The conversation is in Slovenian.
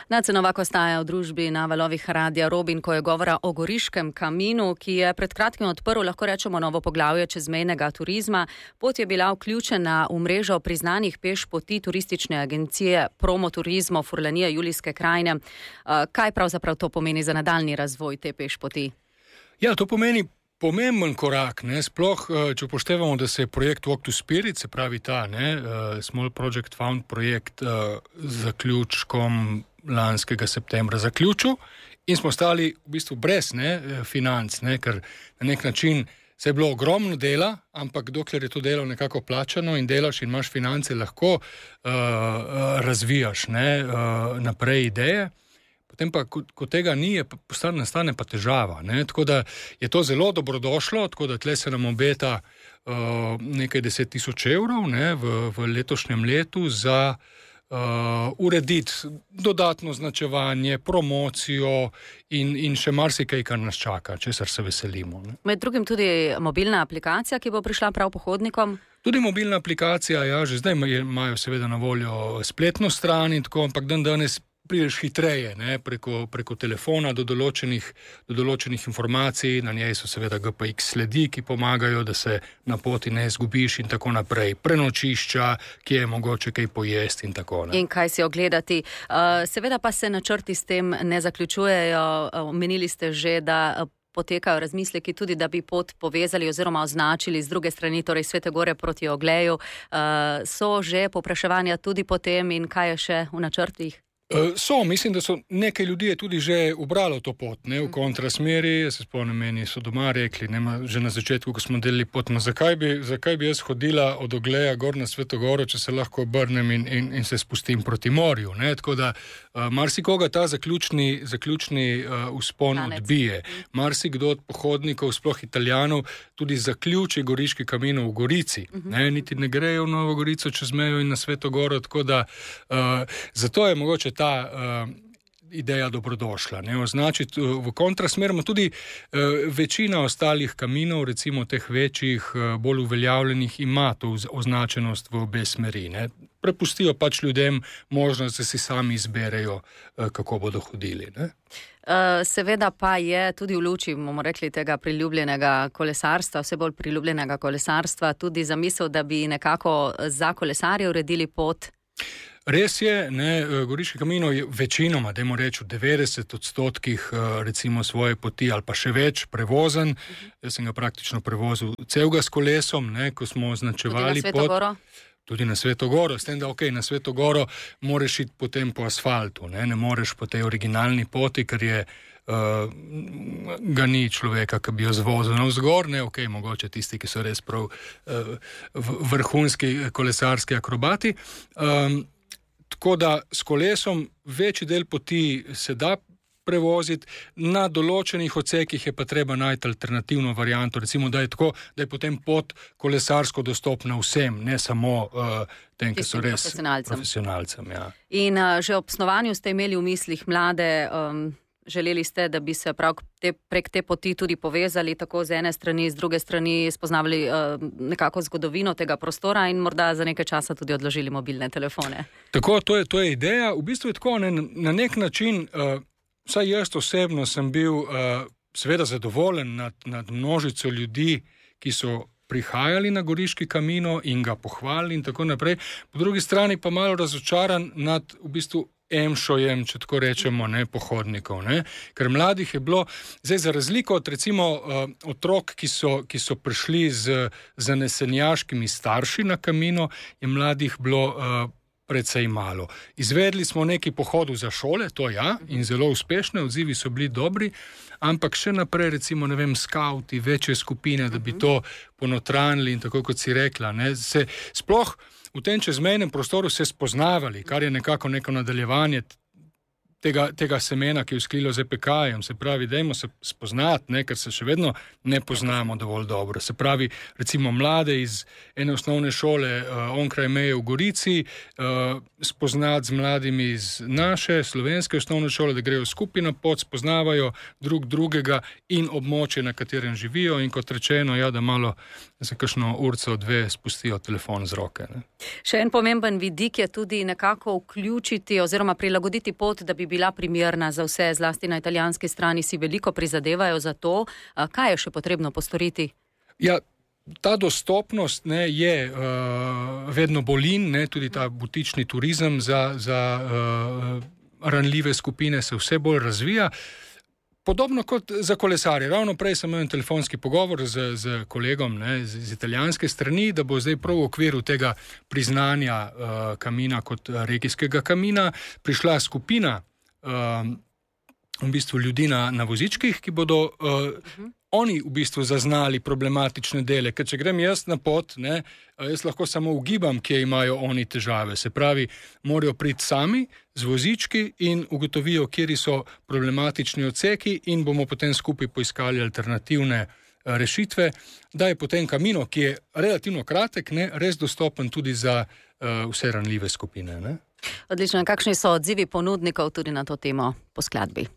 Nace Novak ostaja v družbi na valovih Radia Robin, ko je govora o Goriškem kaminu, ki je pred kratkim odprl, lahko rečemo, novo poglavje čezmejnega turizma. Pot je bila vključena v mrežo priznanih pešpoti turistične agencije Promo Turizmo Furlanije Julijske krajine. Kaj pravzaprav to pomeni za nadaljni razvoj te pešpoti? Ja, to pomeni pomemben korak, sploh, če upoštevamo, da se je projekt Walk to Spirit, se pravi ta Small Project Fund projekt zaključkom lanskega septembra zaključil in smo stali v bistvu brez financ, ker na nek način se je bilo ogromno dela, ampak dokler je to delo nekako plačano in delaš in imaš finance, lahko razvijaš naprej ideje. Potem pa, ko tega ni, nastane pa težava. Tako da je to zelo dobrodošlo, tako da tle se nam obeta nekaj 10,000 evrov v letošnjem letu za urediti dodatno označevanje, promocijo in še marsikaj, kar nas čaka, česar se veselimo. Med drugim tudi mobilna aplikacija, ki bo prišla prav pohodnikom? Tudi mobilna aplikacija, ja, že zdaj imajo seveda na voljo spletno stran in tako, ampak danes prideš hitreje preko telefona do določenih informacij, na njej so seveda GPX sledi, ki pomagajo, da se na poti ne izgubiš in tako naprej. Prenočišča, kje je mogoče kaj pojesti in tako. In kaj si ogledati. Seveda pa se načrti s tem ne zaključujejo. Omenili ste že, da potekajo razmisleki tudi, da bi pot povezali oziroma označili z druge strani, torej Svete Gore proti Ogleju. So že povpraševanja tudi po tem in kaj je še v načrtih? Mislim, da so nekaj ljudi je tudi že ubralo to pot, v kontrasmeri. Jaz se spomnim, meni so doma rekli, že na začetku, ko smo delili pot, zakaj bi jaz hodila od Ogleja gor na Sveto Goro, če se lahko obrnem in se spustim proti morju. Tako da marsikoga ta zaključni vzpon odbije. Marsikdo od pohodnikov, sploh Italijanov, tudi zaključi Goriški kamin v Gorici. Niti ne grejo v Novo Gorico čez mejo in na Sveto Goro, tako da zato je mogoče ta ideja dobrodošla. Označiti v kontrasmer, tudi večina ostalih kaminov, recimo teh večjih, bolj uveljavljenih, ima to označenost v obe smeri. Prepustijo pač ljudem možnost, da si sami izberejo, kako bodo hodili. Seveda pa je tudi v luči, bomo rekli, tega priljubljenega kolesarstva, vse bolj priljubljenega kolesarstva, tudi zamisel, da bi nekako za kolesarje uredili pot. Res je, Goriški kamino je večinoma, dajmo reči, v 90% recimo svoje poti ali pa še več prevozen. Jaz sem ga praktično prevozil celega s kolesom, ko smo označevali pot. Tudi na Sveto Goro. S tem, da na Sveto Goro moraš iti potem po asfaltu, ne moreš po tej originalni poti, ker je ga ni človeka, ki bi jo zvozil navzgor, mogoče tisti, ki so res prav vrhunski kolesarski akrobati. Tako da s kolesom večji del poti se da prevoziti, na določenih odsekih je pa treba najti alternativno varianto, recimo, da je tako, da je potem pot kolesarsko dostopna vsem, ne samo tem, ki so res profesionalcem. Ja. In že ob snovanju ste imeli v mislih mlade, želeli ste, da bi se prav prek te poti tudi povezali, tako z ene strani, z druge strani spoznavali nekako zgodovino tega prostora in morda za nekaj časa tudi odložili mobilne telefone. Tako, to je ideja. V bistvu je tako, na nek način, vsaj jaz osebno sem bil seveda zadovoljen nad množico ljudi, ki so prihajali na Goriški kamino in ga pohvalili in tako naprej. Po drugi strani pa malo razočaran nad v bistvu emšojem, če tako rečemo, pohodnikov. Ker mladih je bilo, zdaj za razliko od recimo otrok, ki so prišli z zanesenjaškimi starši na kamino, je mladih bilo precej malo. Izvedli smo nekaj pohodov za šole, to ja, in zelo uspešne, odzivi so bili dobri, ampak še naprej, recimo, skauti, večje skupine, da bi to ponotranili in tako, kot si rekla, se sploh v tem čezmejnem prostoru se spoznavali, kar je nekako neko nadaljevanje tega semena, ki je vzklilo z EPK-jem. Se pravi, dajmo se spoznati, ker se še vedno ne poznamo dovolj dobro. Se pravi, recimo mlade iz ene osnovne šole onkraj meje v Gorici, spoznati z mladimi iz naše slovenske osnovne šole, da grejo skupaj na pot, spoznavajo drugega in območje, na katerem živijo, in kot rečeno, da malo za kakšno urco, dve spustijo telefon z roke. Še en pomemben vidik je tudi nekako vključiti oziroma prilagoditi pot, da bi bi bila primerna za vse, zlasti na italijanski strani si veliko prizadevajo za to. Kaj je še potrebno postoriti? Ja, ta dostopnost je vedno bolin, tudi ta butični turizem za ranljive skupine se vse bolj razvija. Podobno kot za kolesarje. Ravno prej sem imel telefonski pogovor z kolegom z italijanske strani, da bo zdaj prav v okviru tega priznanja Camina kot regijskega Camina prišla skupina v bistvu ljudi na vozičkih, ki bodo oni v bistvu zaznali problematične dele, ker če grem jaz na pot, jaz lahko samo ugibam, kje imajo oni težave. Se pravi, morajo priti sami z vozički in ugotovijo, kjeri so problematični odseki in bomo potem skupaj poiskali alternativne rešitve, da je potem Camino, ki je relativno kratek, res dostopen tudi za vse ranljive skupine. Odlično. Kakšni so odzivi ponudnikov tudi na to temo po skladbi?